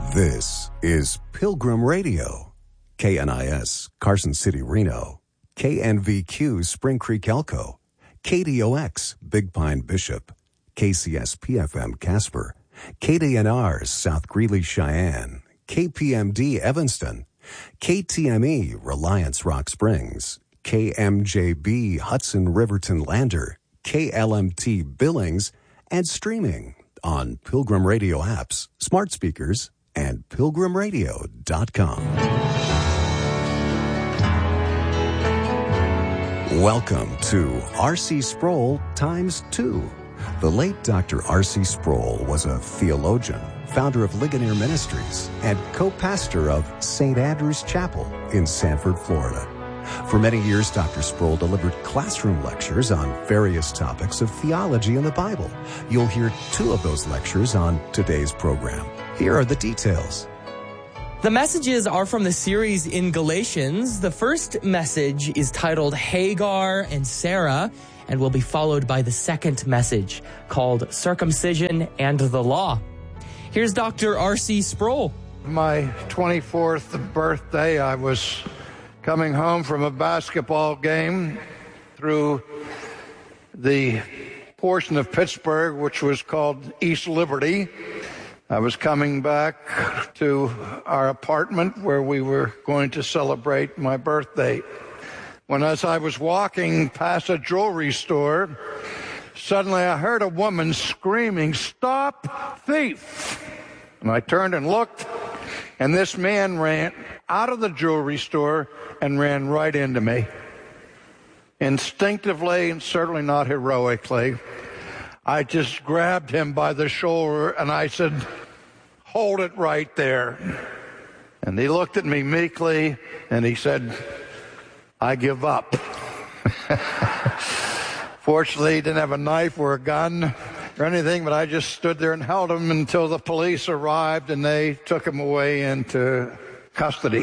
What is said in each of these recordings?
This is Pilgrim Radio, KNIS, Carson City, Reno, KNVQ, Spring Creek, Elko, KDOX, Big Pine, Bishop, KCSP-FM, Casper, KDNR, South Greeley, Cheyenne, KPMD, Evanston, KTME, Reliance, Rock Springs, KMJB, Hudson, Riverton, Lander, KLMT, Billings, and streaming on Pilgrim Radio apps, smart speakers, and pilgrimradio.com. Welcome to R.C. Sproul Times 2. The late Dr. R.C. Sproul was a theologian, founder of Ligonier Ministries, and co-pastor of St. Andrew's Chapel in Sanford, Florida. For many years, Dr. Sproul delivered classroom lectures on various topics of theology and the Bible. You'll hear 2 of those lectures on today's program. Here are the details. The messages are from the series in Galatians. The first message is titled Hagar and Sarah, and will be followed by the second message called Circumcision and the Law. Here's Dr. R.C. Sproul. My 24th birthday, I was coming home from a basketball game through the portion of Pittsburgh which was called East Liberty. I was coming back to our apartment where we were going to celebrate my birthday. When as I was walking past a jewelry store, suddenly I heard a woman screaming, "Stop, thief!" And I turned and looked, and this man ran out of the jewelry store and ran right into me. Instinctively, and certainly not heroically, I just grabbed him by the shoulder and I said, "Hold it right there." And he looked at me meekly and he said, "I give up." Fortunately, he didn't have a knife or a gun or anything, but I just stood there and held him until the police arrived and they took him away into custody.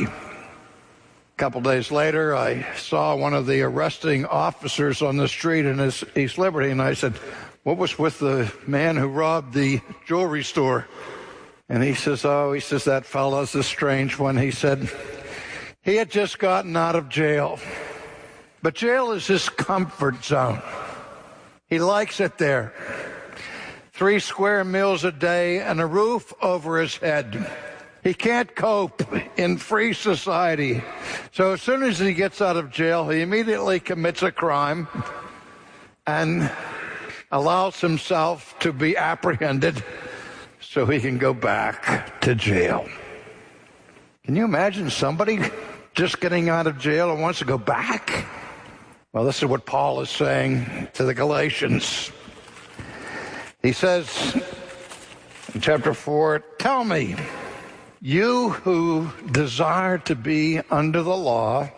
A couple days later, I saw one of the arresting officers on the street in East Liberty, and I said, "What was with the man who robbed the jewelry store?" And he says, "That fellow's a strange one." He said, he had just gotten out of jail. But jail is his comfort zone. He likes it there. 3 square meals a day and a roof over his head. He can't cope in free society. So as soon as he gets out of jail, he immediately commits a crime and allows himself to be apprehended so he can go back to jail. Can you imagine somebody just getting out of jail and wants to go back? Well, this is what Paul is saying to the Galatians. He says in chapter 4, "Tell me, you who desire to be under the law,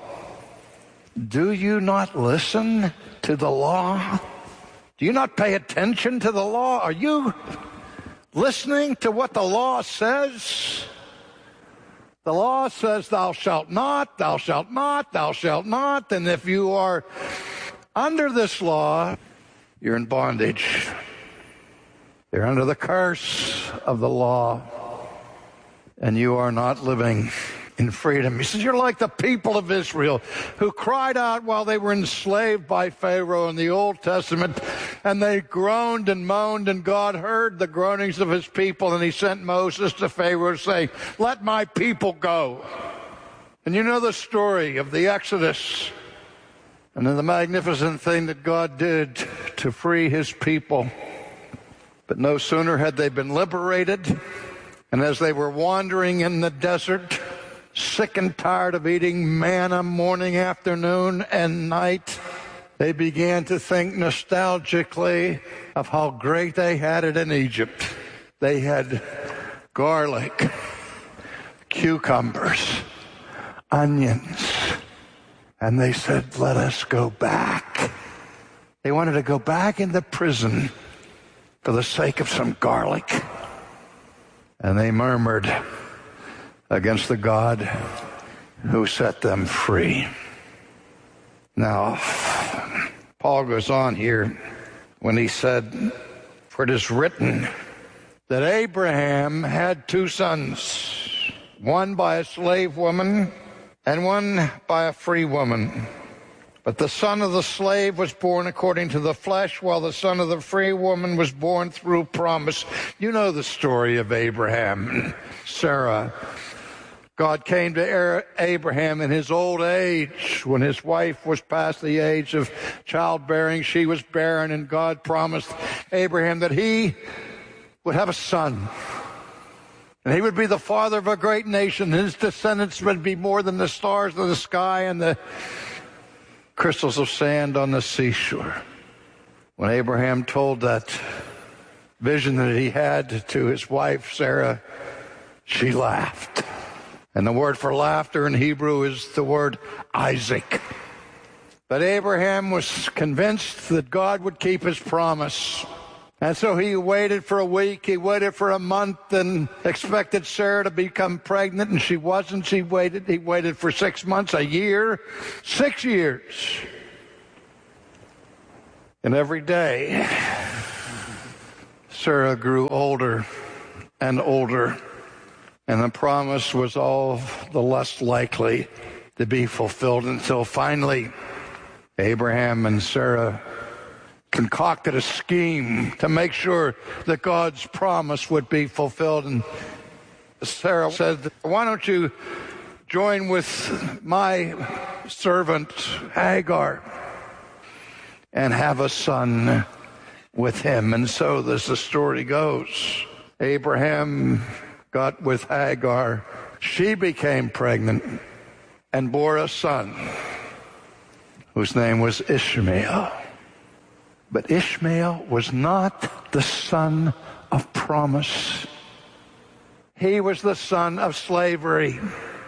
do you not listen to the law? Do you not pay attention to the law? Are you listening to what the law says? The law says, thou shalt not, thou shalt not, thou shalt not. And if you are under this law, you're in bondage. You're under the curse of the law, and you are not living in freedom." He says, you're like the people of Israel who cried out while they were enslaved by Pharaoh in the Old Testament, and they groaned and moaned, and God heard the groanings of his people, and he sent Moses to Pharaoh saying, "Let my people go." And you know the story of the Exodus and then the magnificent thing that God did to free his people. But no sooner had they been liberated, and as they were wandering in the desert, sick and tired of eating manna morning, afternoon, and night, they began to think nostalgically of how great they had it in Egypt. They had garlic, cucumbers, onions, and they said, "Let us go back." They wanted to go back into prison for the sake of some garlic. And they murmured against the God who set them free. Now, Paul goes on here when he said, "For it is written, that Abraham had two sons, one by a slave woman and one by a free woman. But the son of the slave was born according to the flesh, while the son of the free woman was born through promise. You know the story of Abraham and Sarah. God came to Abraham in his old age, when his wife was past the age of childbearing. She was barren, and God promised Abraham that he would have a son. And he would be the father of a great nation. His descendants would be more than the stars of the sky and the crystals of sand on the seashore. When Abraham told that vision that he had to his wife, Sarah, she laughed. And the word for laughter in Hebrew is the word Isaac. But Abraham was convinced that God would keep his promise. And so he waited for a week, he waited for a month, and expected Sarah to become pregnant, and she wasn't. He waited for 6 months, a year, 6 years. And every day, Sarah grew older and older, and the promise was all the less likely to be fulfilled, until finally Abraham and Sarah concocted a scheme to make sure that God's promise would be fulfilled. And Sarah said, "Why don't you join with my servant Hagar and have a son with him?" And so, as the story goes, Abraham got with Hagar. She became pregnant and bore a son whose name was Ishmael. But Ishmael was not the son of promise. He was the son of slavery.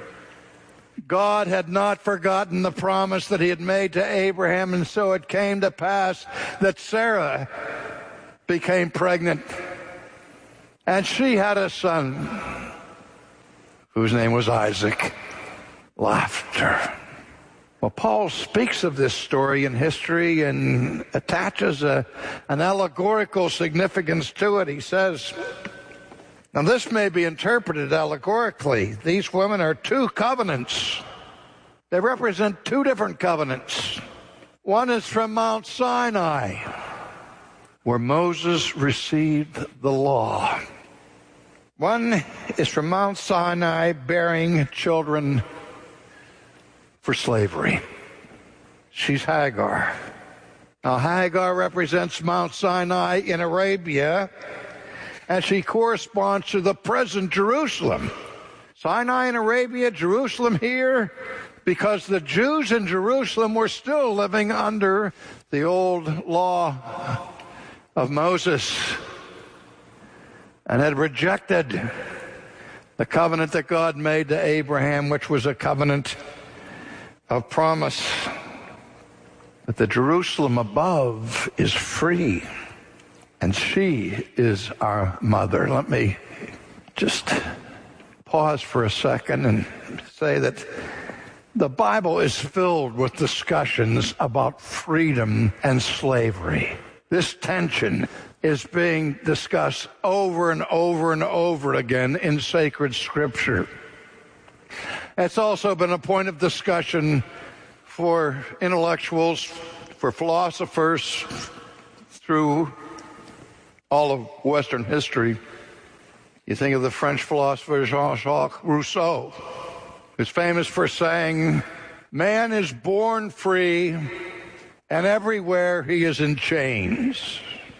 God had not forgotten the promise that he had made to Abraham, and so it came to pass that Sarah became pregnant, and she had a son whose name was Isaac. Laughter. Well, Paul speaks of this story in history and attaches an allegorical significance to it. He says, now this may be interpreted allegorically. These women are two covenants. They represent two different covenants. One is from Mount Sinai, where Moses received the law. One is from Mount Sinai, bearing children for slavery. She's Hagar. Now, Hagar represents Mount Sinai in Arabia, and she corresponds to the present Jerusalem. Sinai in Arabia, Jerusalem here, because the Jews in Jerusalem were still living under the old law of Moses and had rejected the covenant that God made to Abraham, which was a covenant of promise. But the Jerusalem above is free, and she is our mother. Let me just pause for a second and say that the Bible is filled with discussions about freedom and slavery. This tension is being discussed over and over and over again in sacred scripture. It's also been a point of discussion for intellectuals, for philosophers through all of Western history. You think of the French philosopher Jean-Jacques Rousseau, who's famous for saying, "Man is born free, and everywhere he is in chains."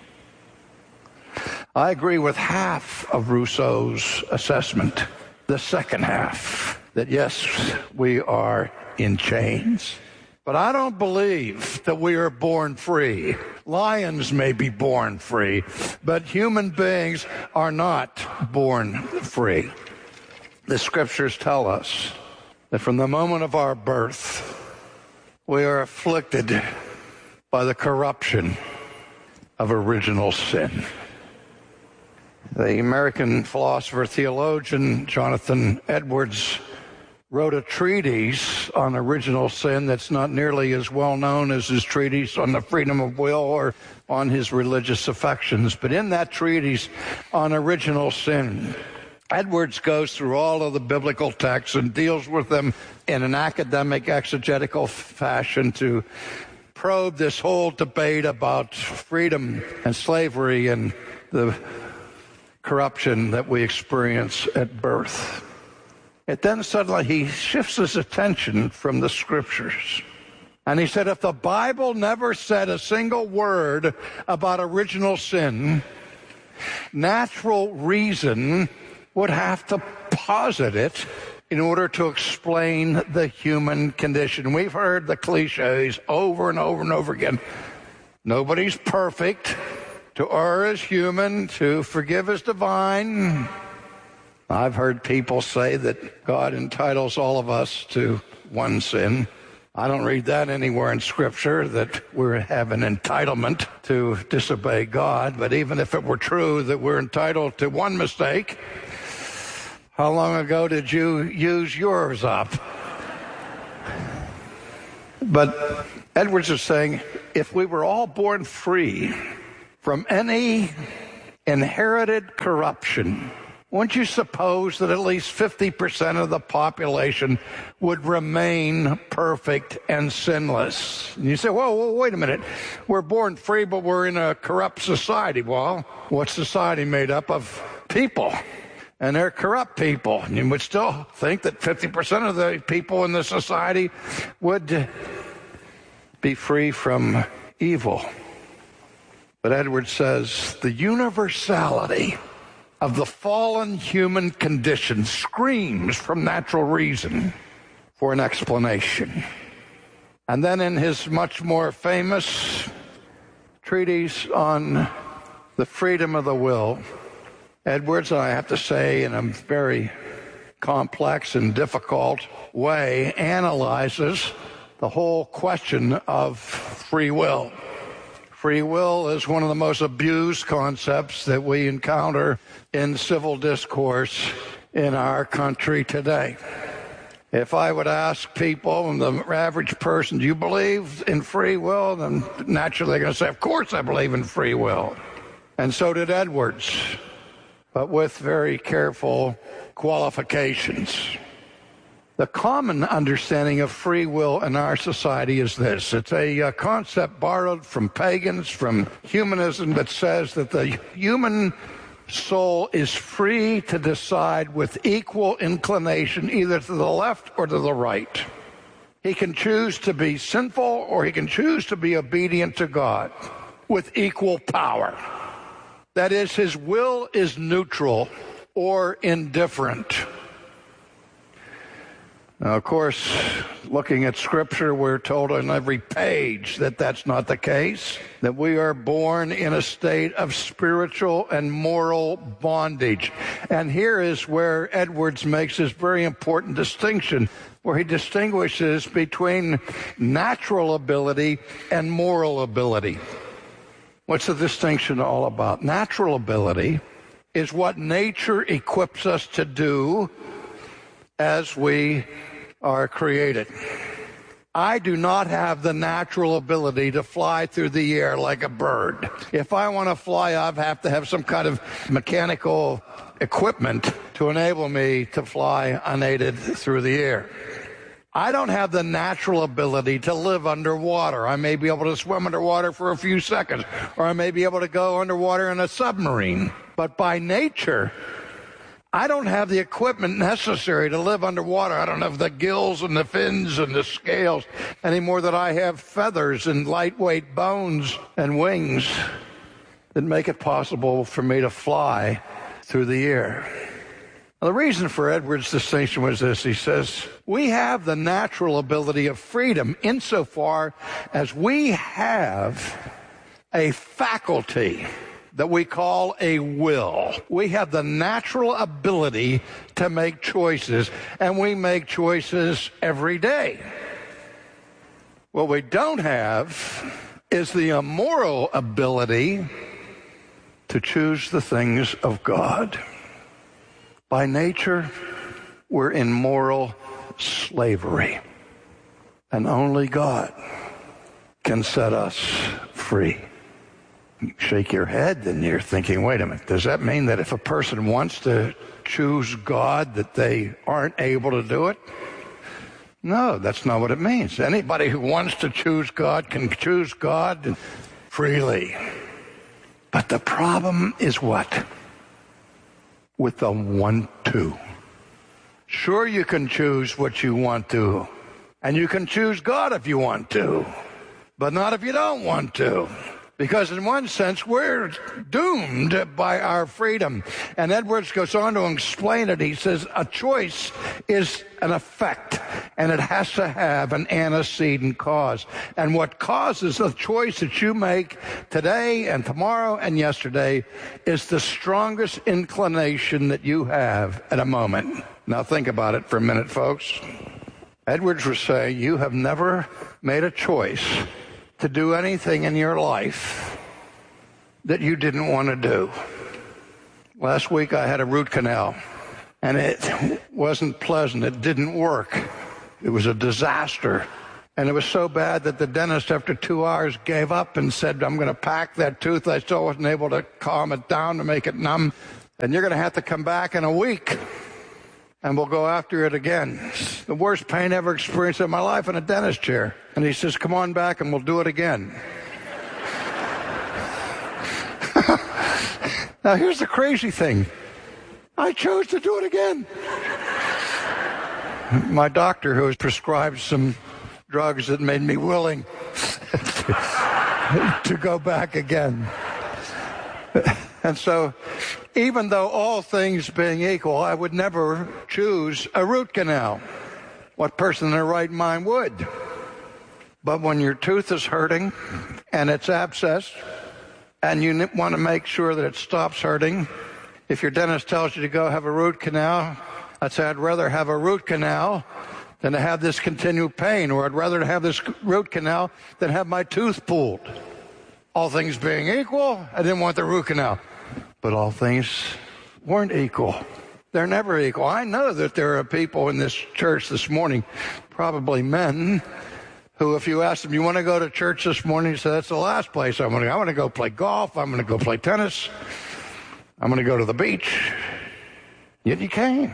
I agree with half of Rousseau's assessment, the second half, that yes, we are in chains. But I don't believe that we are born free. Lions may be born free, but human beings are not born free. The scriptures tell us that from the moment of our birth, we are afflicted by the corruption of original sin. The American philosopher theologian Jonathan Edwards wrote a treatise on original sin that's not nearly as well known as his treatise on the freedom of will or on his religious affections. But in that treatise on original sin, Edwards goes through all of the biblical texts and deals with them in an academic, exegetical fashion to probe this whole debate about freedom and slavery and the corruption that we experience at birth. It then suddenly he shifts his attention from the scriptures. And he said, if the Bible never said a single word about original sin, natural reason would have to posit it in order to explain the human condition. We've heard the cliches over and over and over again. Nobody's perfect. To err is human. To forgive is divine. I've heard people say that God entitles all of us to one sin. I don't read that anywhere in Scripture, that we have an entitlement to disobey God. But even if it were true that we're entitled to one mistake, how long ago did you use yours up? But Edwards is saying, if we were all born free from any inherited corruption, wouldn't you suppose that at least 50% of the population would remain perfect and sinless? And you say, whoa, wait a minute. We're born free, but we're in a corrupt society. Well, what's society made up of? People. And they're corrupt people. You would still think that 50% of the people in the society would be free from evil. But Edwards says the universality of the fallen human condition screams from natural reason for an explanation. And then in his much more famous treatise on the freedom of the will, Edwards, I have to say, in a very complex and difficult way, analyzes the whole question of free will. Free will is one of the most abused concepts that we encounter in civil discourse in our country today. If I would ask people, and the average person, do you believe in free will? Then naturally they're going to say, of course I believe in free will. And so did Edwards, but with very careful qualifications. The common understanding of free will in our society is this. It's a concept borrowed from pagans, from humanism, that says that the human soul is free to decide with equal inclination either to the left or to the right. He can choose to be sinful or he can choose to be obedient to God with equal power. That is, his will is neutral or indifferent. Now, of course, looking at Scripture, we're told on every page that that's not the case, that we are born in a state of spiritual and moral bondage. And here is where Edwards makes this very important distinction, where he distinguishes between natural ability and moral ability. What's the distinction all about? Natural ability is what nature equips us to do as we are created. I do not have the natural ability to fly through the air like a bird. If I want to fly, I have to have some kind of mechanical equipment to enable me to fly unaided through the air. I don't have the natural ability to live underwater. I may be able to swim underwater for a few seconds, or I may be able to go underwater in a submarine. But by nature, I don't have the equipment necessary to live underwater. I don't have the gills and the fins and the scales any more than I have feathers and lightweight bones and wings that make it possible for me to fly through the air. Now, the reason for Edwards' distinction was this. He says, we have the natural ability of freedom insofar as we have a faculty that we call a will. We have the natural ability to make choices, and we make choices every day. What we don't have is the immoral ability to choose the things of God. By nature, we're in moral slavery. And only God can set us free. You shake your head and you're thinking, wait a minute, does that mean that if a person wants to choose God that they aren't able to do it? No, that's not what it means. Anybody who wants to choose God can choose God freely. But the problem is what? With the 1-2. Sure, you can choose what you want to, and you can choose God if you want to, but not if you don't want to. Because in one sense, we're doomed by our freedom. And Edwards goes on to explain it. He says, a choice is an effect, and it has to have an antecedent cause. And what causes the choice that you make today and tomorrow and yesterday is the strongest inclination that you have at a moment. Now think about it for a minute, folks. Edwards was saying, you have never made a choice to do anything in your life that you didn't want to do. Last week I had a root canal, and it wasn't pleasant. It didn't work. It was a disaster. And it was so bad that the dentist, after 2 hours, gave up and said, I'm going to pack that tooth. I still wasn't able to calm it down to make it numb. And you're going to have to come back in a week, and we'll go after it again. It's the worst pain I ever experienced in my life in a dentist chair. And he says, come on back and we'll do it again. Now here's the crazy thing. I chose to do it again. My doctor, who has prescribed some drugs that made me willing to go back again. And so, even though all things being equal, I would never choose a root canal. What person in their right mind would? But when your tooth is hurting and it's abscessed and you want to make sure that it stops hurting, if your dentist tells you to go have a root canal, I'd say I'd rather have a root canal than to have this continued pain, or I'd rather have this root canal than have my tooth pulled. All things being equal, I didn't want the root canal. But all things weren't equal. They're never equal. I know that there are people in this church this morning, probably men, who if you ask them, you want to go to church this morning? You say, that's the last place I want to go. I want to go play golf. I'm going to go play tennis. I'm going to go to the beach. Yet you came.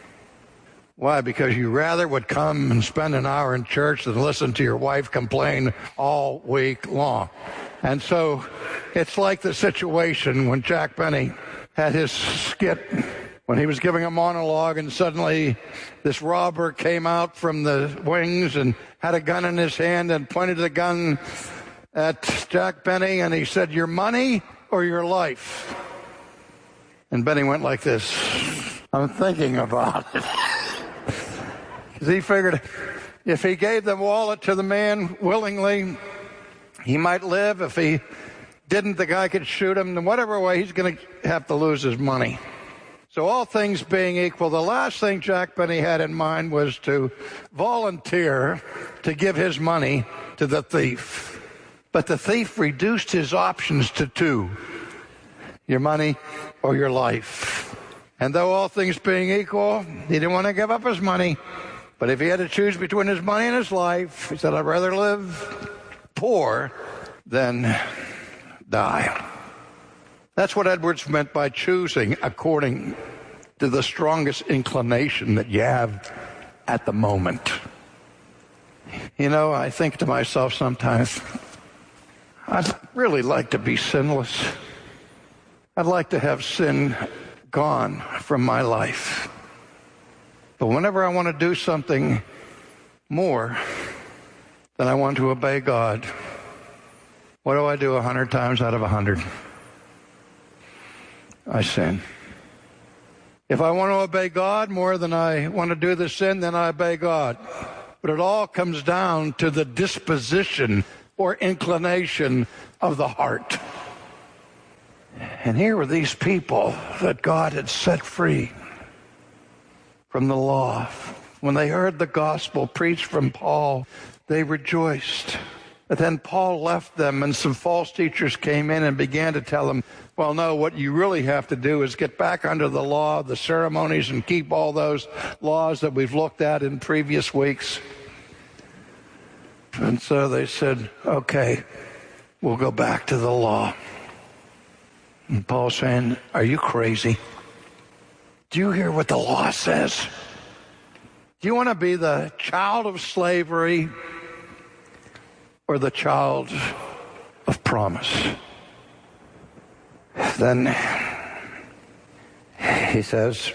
Why? Because you rather would come and spend an hour in church than listen to your wife complain all week long. And so it's like the situation when Jack Benny had his skit, when he was giving a monologue, and suddenly this robber came out from the wings and had a gun in his hand and pointed the gun at Jack Benny, and he said, your money or your life? And Benny went like this, I'm thinking about it. Because he figured if he gave the wallet to the man willingly, he might live. If he didn't, the guy could shoot him. In whatever way, he's going to have to lose his money. So all things being equal, the last thing Jack Benny had in mind was to volunteer to give his money to the thief. But the thief reduced his options to two, your money or your life. And though all things being equal, he didn't want to give up his money. But if he had to choose between his money and his life, he said, I'd rather live poor than die. That's what Edwards meant by choosing according to the strongest inclination that you have at the moment. You know, I think to myself sometimes, I'd really like to be sinless. I'd like to have sin gone from my life. But whenever I want to do something more than I want to obey God, what do I do 100 times out of 100? I sin. If I want to obey God more than I want to do the sin, then I obey God. But it all comes down to the disposition or inclination of the heart. And here were these people that God had set free from the law. When they heard the gospel preached from Paul, they rejoiced. But then Paul left them, and some false teachers came in and began to tell them, Well, no, what you really have to do is get back under the law, the ceremonies, and keep all those laws that we've looked at in previous weeks. And so they said, okay, we'll go back to the law. And Paul's saying, are you crazy? Do you hear what the law says? Do you want to be the child of slavery or the child of promise? Then he says,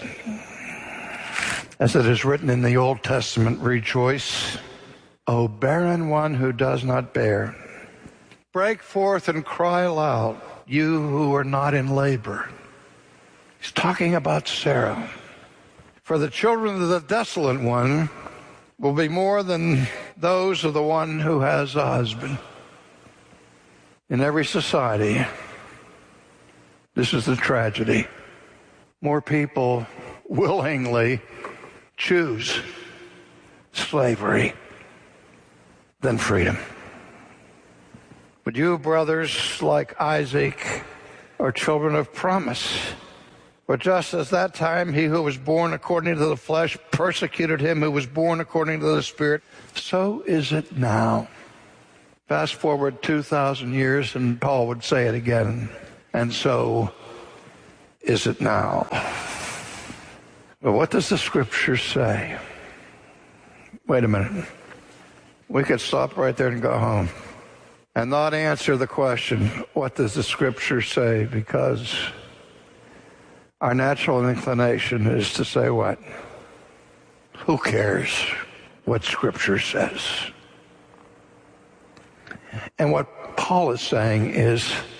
as it is written in the Old Testament, rejoice, O barren one who does not bear. Break forth and cry aloud, you who are not in labor. He's talking about Sarah. For the children of the desolate one will be more than those of the one who has a husband. In every society, this is the tragedy. More people willingly choose slavery than freedom. But you, brothers, like Isaac, are children of promise. For just as that time he who was born according to the flesh persecuted him who was born according to the Spirit, so is it now. Fast forward 2,000 years, and Paul would say it again. And so is it now. But what does the Scripture say? Wait a minute. We could stop right there and go home and not answer the question, what does the Scripture say? Because our natural inclination is to say what? Who cares what Scripture says? And what Paul is saying is,